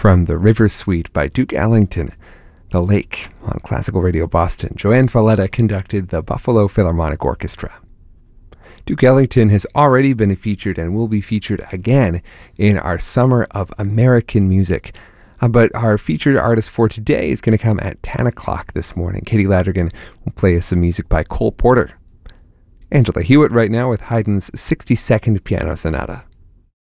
from The River Suite by Duke Ellington, The Lake on Classical Radio Boston. Joanne Falletta conducted the Buffalo Philharmonic Orchestra. Duke Ellington has already been featured and will be featured again in our Summer of American Music. But our featured artist for today is going to come at 10 o'clock this morning. Katie Ladrigan will play us some music by Cole Porter. Angela Hewitt right now with Haydn's 62nd Piano Sonata.